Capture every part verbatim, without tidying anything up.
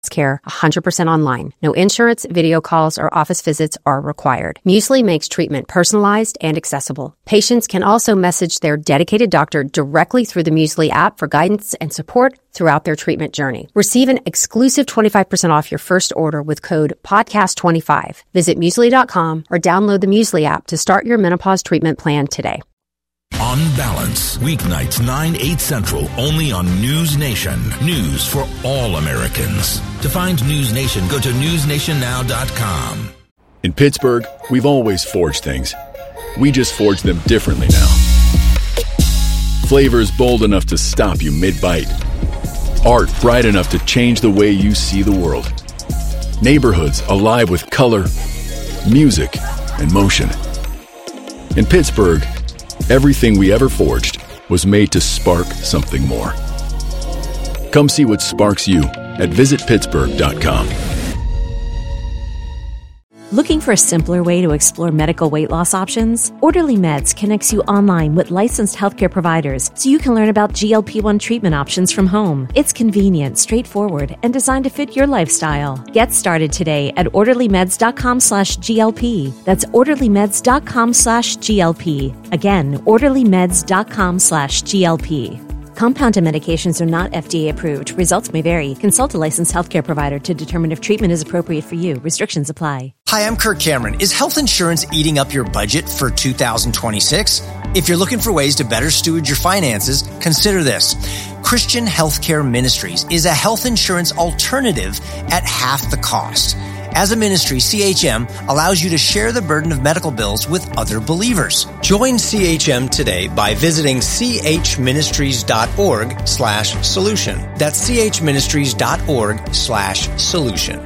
care one hundred percent online. No insurance, video calls, or office visits are required. Muesli makes treatment personalized and accessible. Patients can also message their dedicated doctor directly through the Muesli app for guidance and support throughout their treatment journey. Receive an exclusive twenty-five percent off your first order with code podcast twenty-five. Visit muesli dot com or download the Muesli app to start your menopause treatment plan today. On Balance, weeknights nine, eight Central, only on News Nation. News for all Americans. To find News Nation, go to news nation now dot com. In Pittsburgh, we've always forged things. We just forge them differently now. Flavors bold enough to stop you mid-bite. Art bright enough to change the way you see the world. Neighborhoods alive with color, music, and motion. In Pittsburgh, everything we ever forged was made to spark something more. Come see what sparks you at visit pittsburgh dot com. Looking for a simpler way to explore medical weight loss options? Orderly Meds connects you online with licensed healthcare providers so you can learn about G L P one treatment options from home. It's convenient, straightforward, and designed to fit your lifestyle. Get started today at orderly meds dot com slash G L P. That's orderly meds dot com slash G L P. Again, orderly meds dot com slash G L P. Compounded medications are not F D A approved. Results may vary. Consult a licensed healthcare provider to determine if treatment is appropriate for you. Restrictions apply. Hi, I'm Kirk Cameron. Is health insurance eating up your budget for two thousand twenty-six? If you're looking for ways to better steward your finances, consider this. Christian Healthcare Ministries is a health insurance alternative at half the cost. As a ministry, C H M allows you to share the burden of medical bills with other believers. Join C H M today by visiting chministries dot org slash solution. That's chministries dot org slash solution.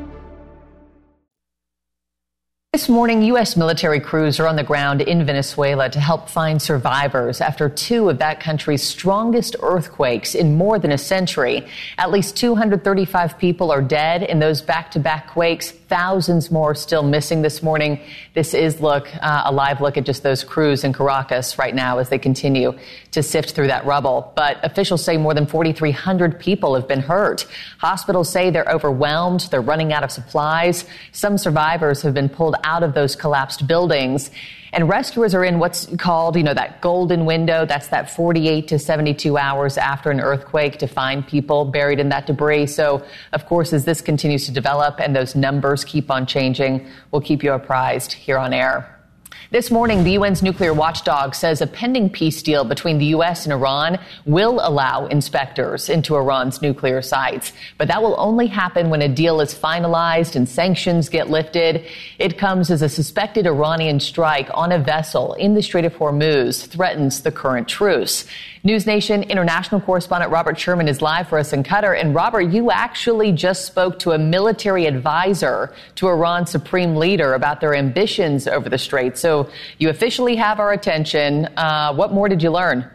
This morning, U S military crews are on the ground in Venezuela to help find survivors after two of that country's strongest earthquakes in more than a century. At least two hundred thirty-five people are dead in those back-to-back quakes. Thousands more still missing this morning. This is look uh, a live look at just those crews in Caracas right now as they continue to sift through that rubble. But officials say more than forty-three hundred people have been hurt. Hospitals say they're overwhelmed. They're running out of supplies. Some survivors have been pulled out of those collapsed buildings. And rescuers are in what's called, you know, that golden window. That's that forty-eight to seventy-two hours after an earthquake to find people buried in that debris. So, of course, as this continues to develop and those numbers keep on changing, we'll keep you apprised here on air. This morning, the U N's nuclear watchdog says a pending peace deal between the U S and Iran will allow inspectors into Iran's nuclear sites. But that will only happen when a deal is finalized and sanctions get lifted. It comes as a suspected Iranian strike on a vessel in the Strait of Hormuz threatens the current truce. News Nation international correspondent Robert Sherman is live for us in Qatar. And Robert, you actually just spoke to a military advisor to Iran's supreme leader about their ambitions over the strait. So you officially have our attention. Uh, what more did you learn?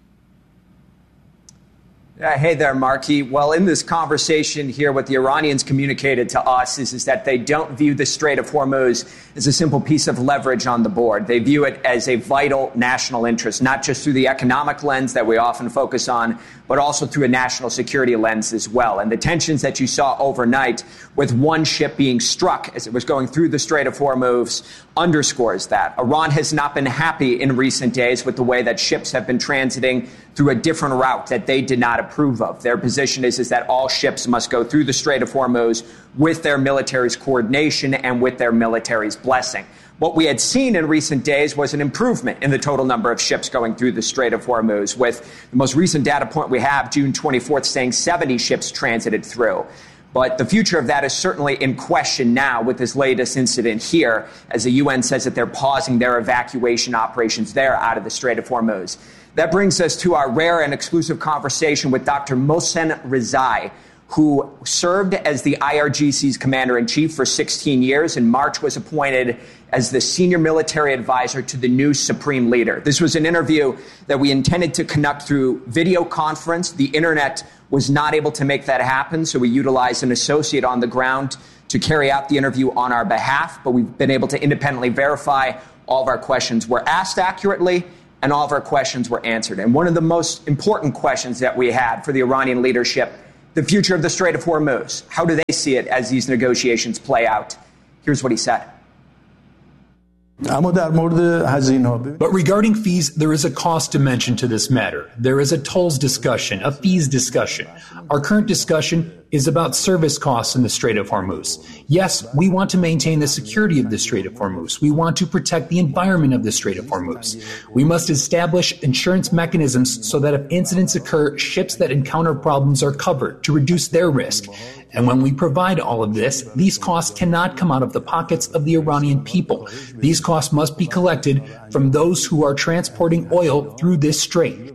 Uh, hey there, Marky. Well, in this conversation here, what the Iranians communicated to us is, is that they don't view the Strait of Hormuz as a simple piece of leverage on the board. They view it as a vital national interest, not just through the economic lens that we often focus on, but also through a national security lens as well. And the tensions that you saw overnight with one ship being struck as it was going through the Strait of Hormuz underscores that. Iran has not been happy in recent days with the way that ships have been transiting through a different route that they did not approve of. Their position is, is that all ships must go through the Strait of Hormuz with their military's coordination and with their military's blessing. What we had seen in recent days was an improvement in the total number of ships going through the Strait of Hormuz, with the most recent data point we have, June twenty-fourth, saying seventy ships transited through. But the future of that is certainly in question now with this latest incident here, as the U N says that they're pausing their evacuation operations there out of the Strait of Hormuz. That brings us to our rare and exclusive conversation with Doctor Mohsen Rezai, who served as the I R G C's commander-in-chief for sixteen years. In March, was appointed as the senior military advisor to the new supreme leader. This was an interview that we intended to conduct through video conference. The internet was not able to make that happen, so we utilized an associate on the ground to carry out the interview on our behalf. But we've been able to independently verify all of our questions were asked accurately and all of our questions were answered. And one of the most important questions that we had for the Iranian leadership the future of the Strait of Hormuz. How do they see it as these negotiations play out? Here's what he said. But regarding fees, there is a cost dimension to this matter. There is a tolls discussion, a fees discussion. Our current discussion is about service costs in the Strait of Hormuz. Yes, we want to maintain the security of the Strait of Hormuz. We want to protect the environment of the Strait of Hormuz. We must establish insurance mechanisms so that if incidents occur, ships that encounter problems are covered to reduce their risk. And when we provide all of this, these costs cannot come out of the pockets of the Iranian people. These costs must be collected from those who are transporting oil through this strait.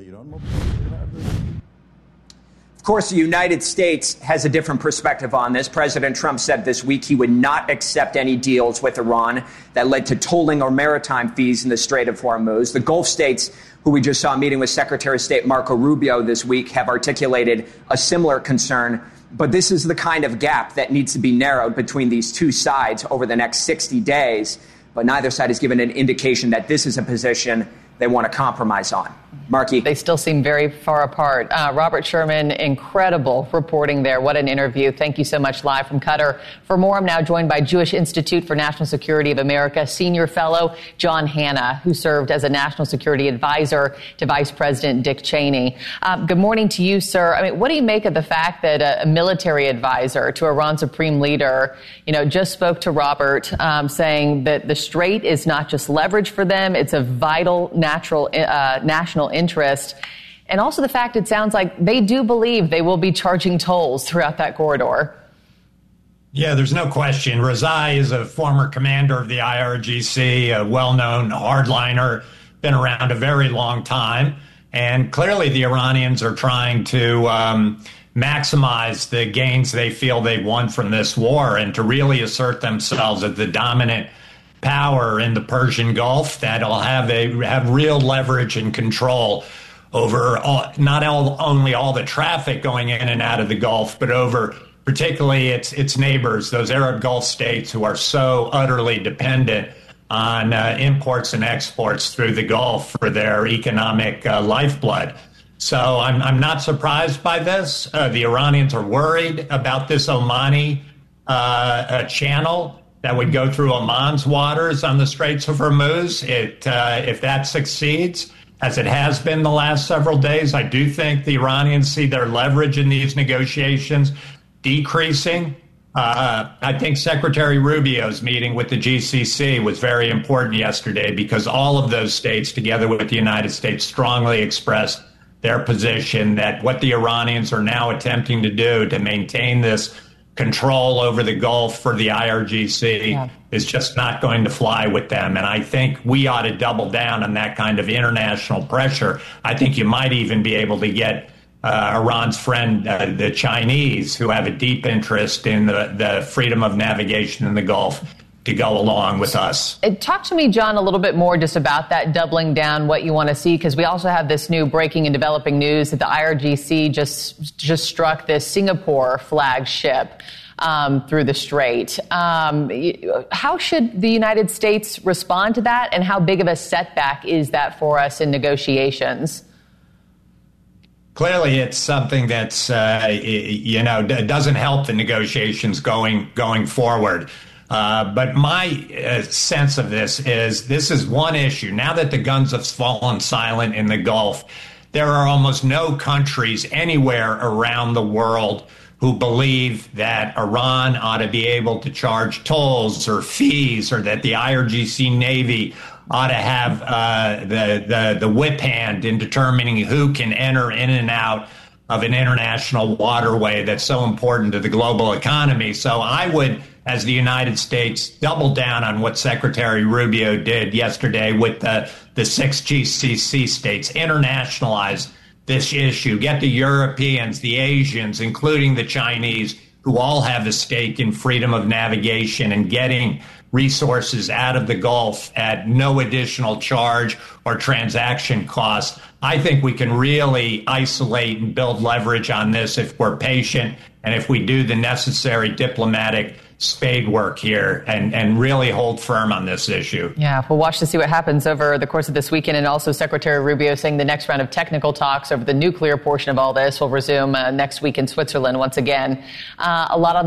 Of course, the United States has a different perspective on this. President Trump said this week he would not accept any deals with Iran that led to tolling or maritime fees in the Strait of Hormuz. The Gulf states, who we just saw meeting with Secretary of State Marco Rubio this week, have articulated a similar concern. But this is the kind of gap that needs to be narrowed between these two sides over the next sixty days. But neither side has given an indication that this is a position they want to compromise on. Marky. They still seem very far apart. Uh, Robert Sherman, incredible reporting there. What an interview. Thank you so much, live from Qatar. For more, I'm now joined by Jewish Institute for National Security of America Senior Fellow John Hanna, who served as a national security advisor to Vice President Dick Cheney. Um, good morning to you, sir. I mean, what do you make of the fact that a, a military advisor to Iran's supreme leader, you know, just spoke to Robert, um, saying that the strait is not just leverage for them, it's a vital natural uh, national interest. And also the fact it sounds like they do believe they will be charging tolls throughout that corridor. Yeah, there's no question. Rezai is a former commander of the I R G C, a well-known hardliner, been around a very long time. And clearly the Iranians are trying to um, maximize the gains they feel they've won from this war and to really assert themselves as the dominant power in the Persian Gulf that'll have a have real leverage and control over all, not all, only all the traffic going in and out of the Gulf, but over particularly its its neighbors, those Arab Gulf states who are so utterly dependent on uh, imports and exports through the Gulf for their economic uh, lifeblood. So I'm I'm not surprised by this. Uh, the Iranians are worried about this Omani uh, uh, channel that would go through Oman's waters on the Straits of Hormuz. It, uh, if that succeeds, as it has been the last several days, I do think the Iranians see their leverage in these negotiations decreasing. Uh, I think Secretary Rubio's meeting with the G C C was very important yesterday because all of those states, together with the United States, strongly expressed their position that what the Iranians are now attempting to do to maintain this control over the Gulf for the I R G C yeah. is just not going to fly with them. And I think we ought to double down on that kind of international pressure. I think you might even be able to get uh, Iran's friend, uh, the Chinese, who have a deep interest in the, the freedom of navigation in the Gulf, to go along with us. Talk to me, John, a little bit more just about that doubling down, what you want to see, because we also have this new breaking and developing news that the I R G C just just struck this Singapore flagship um, through the strait. Um, how should the United States respond to that, and how big of a setback is that for us in negotiations? Clearly, it's something that's, uh, you know, doesn't help the negotiations going going forward. Uh, but my uh, sense of this is this is one issue. Now that the guns have fallen silent in the Gulf, there are almost no countries anywhere around the world who believe that Iran ought to be able to charge tolls or fees, or that the I R G C Navy ought to have uh, the, the, the whip hand in determining who can enter in and out of an international waterway that's so important to the global economy. So I would, as the United States, double down on what Secretary Rubio did yesterday with the, the six G C C states, internationalize this issue, get the Europeans, the Asians, including the Chinese, who all have a stake in freedom of navigation and getting resources out of the Gulf at no additional charge or transaction cost. I think we can really isolate and build leverage on this if we're patient and if we do the necessary diplomatic spade work here and, and really hold firm on this issue. Yeah, we'll watch to see what happens over the course of this weekend. And also Secretary Rubio saying the next round of technical talks over the nuclear portion of all this will resume uh, next week in Switzerland once again. Uh, a lot on